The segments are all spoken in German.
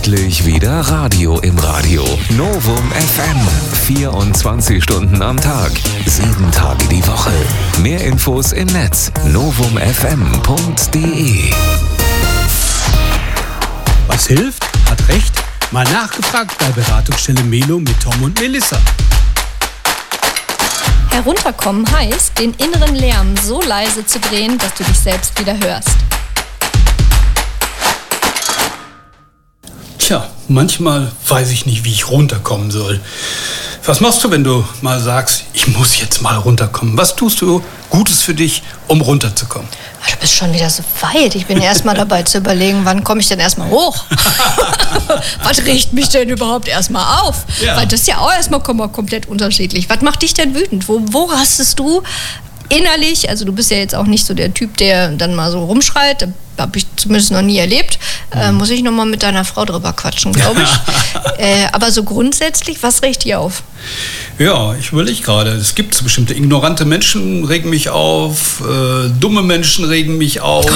endlich wieder Radio im Radio. Novum FM. 24 Stunden am Tag. 7 Tage die Woche. Mehr Infos im Netz. novumfm.de. Was hilft? Hat recht. Mal nachgefragt bei Beratungsstelle Melo mit Tom und Melissa. Herunterkommen heißt, den inneren Lärm so leise zu drehen, dass du dich selbst wieder hörst. Tja, manchmal weiß ich nicht, wie ich runterkommen soll. Was machst du, wenn du mal sagst, ich muss jetzt mal runterkommen? Was tust du Gutes für dich, um runterzukommen? Du bist schon wieder so weit. Ich bin erst mal dabei zu überlegen, wann komme ich denn erstmal hoch? Was regt mich denn überhaupt erstmal auf? Ja. Weil das ist ja auch erstmal komplett unterschiedlich. Was macht dich denn wütend? Wo rastest du innerlich? Also du bist ja jetzt auch nicht so der Typ, der dann mal so rumschreit. Habe ich zumindest noch nie erlebt. Muss ich noch mal mit deiner Frau drüber quatschen, glaube ich. Aber so grundsätzlich, was regt dir auf? Ja, ich überlege gerade. Es gibt so bestimmte ignorante Menschen, regen mich auf. Dumme Menschen regen mich auf.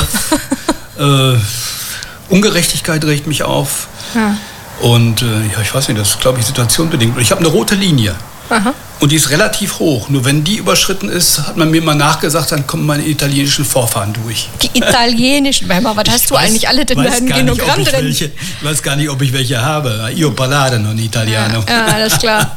Ungerechtigkeit regt mich auf. Ja. Und ja, ich weiß nicht, das ist, glaube ich, situationbedingt. Ich habe eine rote Linie. Aha. Und die ist relativ hoch. Nur wenn die überschritten ist, hat man mir mal nachgesagt, dann kommen meine italienischen Vorfahren durch. Die italienischen? Was hast du eigentlich alle in deinem Genogramm drin? Ich weiß gar nicht, ob ich welche habe. Io parlare non italiano. Ja, alles klar.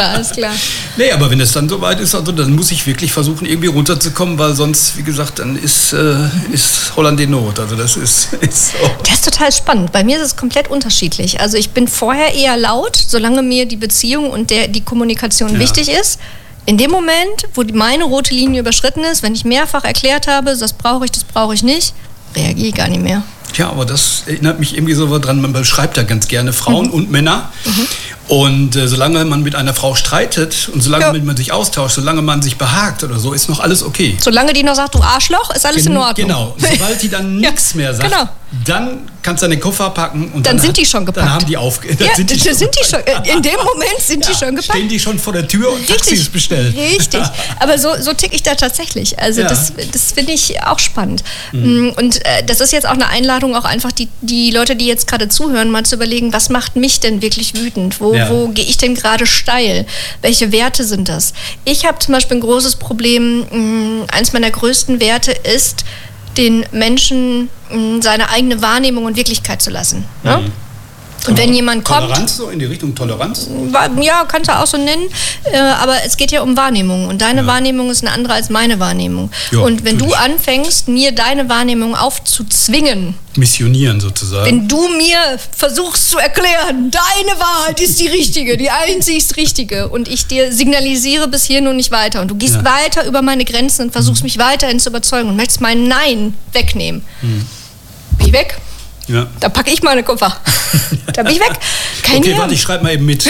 Nee, aber wenn es dann soweit ist, also, dann muss ich wirklich versuchen, irgendwie runterzukommen, weil sonst, wie gesagt, dann ist Holland in Not. Also das ist so. Das ist total spannend. Bei mir ist es komplett unterschiedlich. Also ich bin vorher eher laut, solange mir die Beziehung und die Kommunikation wichtig ist. In dem Moment, wo meine rote Linie überschritten ist, wenn ich mehrfach erklärt habe, das brauche ich nicht, reagiere ich gar nicht mehr. Ja, aber das erinnert mich irgendwie so dran, man beschreibt ja ganz gerne Frauen und Männer. Und solange man mit einer Frau streitet und solange man sich austauscht, solange man sich behagt oder so, ist noch alles okay. Solange die noch sagt, du Arschloch, ist alles in Ordnung. Genau, sobald die dann nichts mehr sagt, dann kannst du deine Koffer packen und dann sind die schon gepackt. Dann haben die in dem Moment sind die schon gepackt. Stehen die schon vor der Tür und Taxi ist bestellt. Richtig, aber so tick ich da tatsächlich. Also das finde ich auch spannend. Und das ist jetzt auch eine Einladung, auch einfach die Leute, die jetzt gerade zuhören, mal zu überlegen, was macht mich denn wirklich wütend? Wo gehe ich denn gerade steil? Welche Werte sind das? Ich habe zum Beispiel ein großes Problem, eins meiner größten Werte ist, den Menschen seine eigene Wahrnehmung und Wirklichkeit zu lassen. Ne? Und wenn jemand kommt... Toleranz, so in die Richtung Toleranz? Ja, kannst du auch so nennen. Aber es geht ja um Wahrnehmung. Und deine Wahrnehmung ist eine andere als meine Wahrnehmung. Ja, und wenn du anfängst, mir deine Wahrnehmung aufzuzwingen... Missionieren sozusagen. Wenn du mir versuchst zu erklären, deine Wahrheit ist die richtige, die einzigst richtige. Und ich dir signalisiere bis hierhin und nicht weiter. Und du gehst weiter über meine Grenzen und versuchst mich weiterhin zu überzeugen und möchtest mein Nein wegnehmen. Bin ich weg? Ja. Da packe ich meine Koffer. Da bin ich weg. Okay, warte, ich schreibe mal eben mit.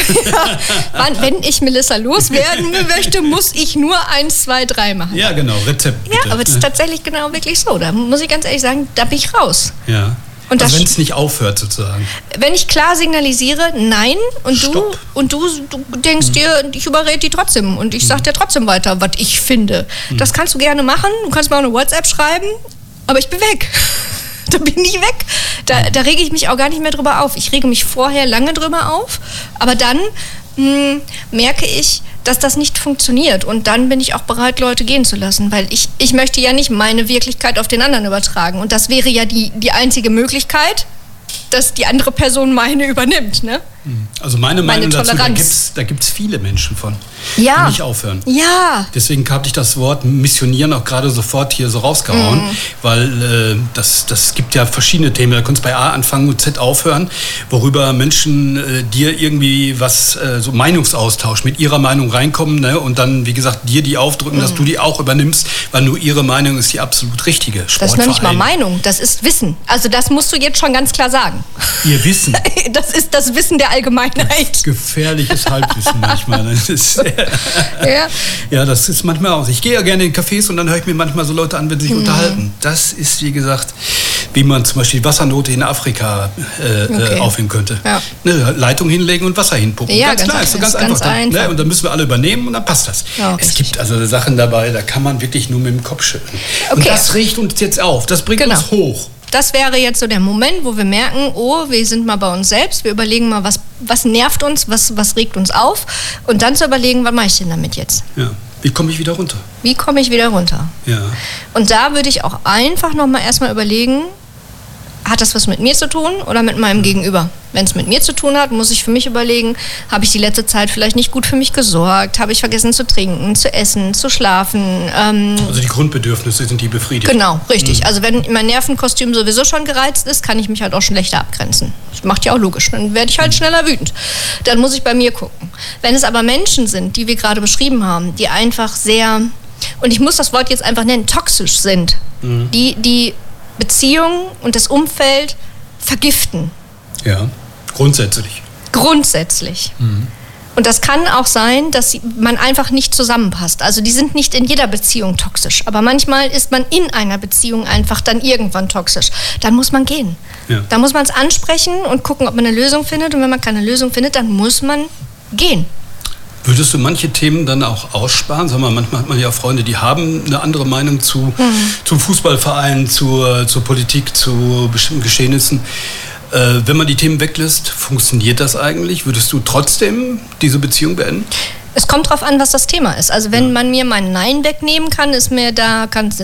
Wenn ich Melissa loswerden möchte, muss ich nur 1, 2, 3 machen. Ja, genau, Rezept bitte. Ja, aber das ist tatsächlich genau wirklich so. Da muss ich ganz ehrlich sagen, da bin ich raus. Ja. Und also wenn es nicht aufhört sozusagen. Wenn ich klar signalisiere, nein, und du denkst dir, ich überrede die trotzdem und ich sag dir trotzdem weiter, was ich finde. Das kannst du gerne machen, du kannst mir auch eine WhatsApp schreiben, aber ich bin weg. Da bin ich weg. Da rege ich mich auch gar nicht mehr drüber auf. Ich rege mich vorher lange drüber auf, aber dann merke ich, dass das nicht funktioniert. Und dann bin ich auch bereit, Leute gehen zu lassen, weil ich möchte ja nicht meine Wirklichkeit auf den anderen übertragen. Und das wäre ja die einzige Möglichkeit, dass die andere Person meine übernimmt, ne? Also meine Meinung dazu, da gibt's viele Menschen von, die nicht aufhören. Ja. Deswegen habe ich das Wort missionieren auch gerade sofort hier so rausgehauen, weil das gibt ja verschiedene Themen. Da kannst du bei A anfangen und Z aufhören, worüber Menschen dir irgendwie was, so Meinungsaustausch mit ihrer Meinung reinkommen, ne? Und dann, wie gesagt, dir die aufdrücken, dass du die auch übernimmst, weil nur ihre Meinung ist die absolut richtige. Das ist noch nicht mal Meinung, das ist Wissen. Also das musst du jetzt schon ganz klar sagen. Ihr Wissen. Das ist das Wissen der Allgemeinheit. Gefährliches Halbwissen manchmal. Das ist, ja, das ist manchmal auch. Ich gehe ja gerne in Cafés und dann höre ich mir manchmal so Leute an, wenn sie sich unterhalten. Das ist, wie gesagt, wie man zum Beispiel Wassernote in Afrika aufheben könnte. Ja. Eine Leitung hinlegen und Wasser hinpumpen. Ja, ganz klar, ist so ganz einfach. Ne? Und dann müssen wir alle übernehmen und dann passt das. Ja, es gibt also Sachen dabei, da kann man wirklich nur mit dem Kopf schütteln. Okay. Und das riecht uns jetzt auf. Das bringt uns hoch. Das wäre jetzt so der Moment, wo wir merken, oh, wir sind mal bei uns selbst, wir überlegen mal, was nervt uns, was regt uns auf und dann zu überlegen, was mache ich denn damit jetzt? Ja. Wie komme ich wieder runter? Wie komme ich wieder runter? Ja. Und da würde ich auch einfach nochmal erstmal überlegen, hat das was mit mir zu tun oder mit meinem Gegenüber? Wenn es mit mir zu tun hat, muss ich für mich überlegen, habe ich die letzte Zeit vielleicht nicht gut für mich gesorgt? Habe ich vergessen zu trinken, zu essen, zu schlafen? Also die Grundbedürfnisse sind die befriedigt. Genau, richtig. Also wenn mein Nervenkostüm sowieso schon gereizt ist, kann ich mich halt auch schlechter abgrenzen. Das macht ja auch logisch. Dann werde ich halt schneller wütend. Dann muss ich bei mir gucken. Wenn es aber Menschen sind, die wir gerade beschrieben haben, die einfach sehr, und ich muss das Wort jetzt einfach nennen, toxisch sind, die Beziehungen und das Umfeld vergiften. Ja, grundsätzlich. Grundsätzlich. Und das kann auch sein, dass man einfach nicht zusammenpasst. Also die sind nicht in jeder Beziehung toxisch. Aber manchmal ist man in einer Beziehung einfach dann irgendwann toxisch. Dann muss man gehen. Ja. Da muss man es ansprechen und gucken, ob man eine Lösung findet. Und wenn man keine Lösung findet, dann muss man gehen. Würdest du manche Themen dann auch aussparen? Sag mal, manchmal hat man ja Freunde, die haben eine andere Meinung zum Fußballverein, zur Politik, zu bestimmten Geschehnissen. Wenn man die Themen weglässt, funktioniert das eigentlich? Würdest du trotzdem diese Beziehung beenden? Es kommt darauf an, was das Thema ist. Also wenn man mir mein Nein wegnehmen kann, ist mir da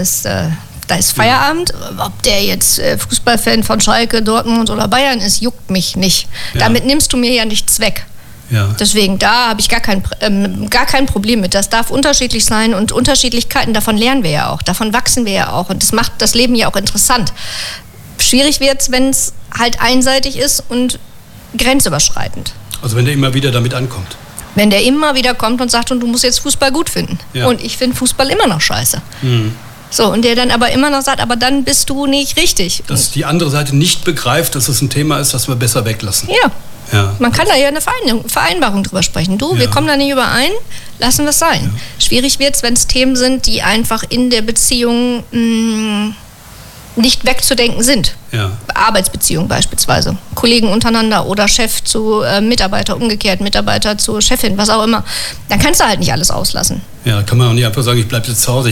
ist Feierabend. Ob der jetzt Fußballfan von Schalke, Dortmund oder Bayern ist, juckt mich nicht. Ja. Damit nimmst du mir ja nichts weg. Ja. Deswegen, da habe ich gar kein Problem mit. Das darf unterschiedlich sein und Unterschiedlichkeiten, davon lernen wir ja auch, davon wachsen wir ja auch und das macht das Leben ja auch interessant. Schwierig wird es, wenn es halt einseitig ist und grenzüberschreitend. Also wenn der immer wieder damit ankommt? Wenn der immer wieder kommt und sagt, und du musst jetzt Fußball gut finden. Ja. Und ich finde Fußball immer noch scheiße. So, und der dann aber immer noch sagt, aber dann bist du nicht richtig. Dass die andere Seite nicht begreift, dass es ein Thema ist, das wir besser weglassen. Ja. Man kann da ja eine Vereinbarung drüber sprechen. Wir kommen da nicht überein, lassen wir es sein. Ja. Schwierig wird es, wenn es Themen sind, die einfach in der Beziehung nicht wegzudenken sind. Ja. Arbeitsbeziehungen beispielsweise. Kollegen untereinander oder Chef zu Mitarbeiter, umgekehrt Mitarbeiter zu Chefin, was auch immer. Dann kannst du halt nicht alles auslassen. Ja, da kann man auch nicht einfach sagen, ich bleibe jetzt zu Hause.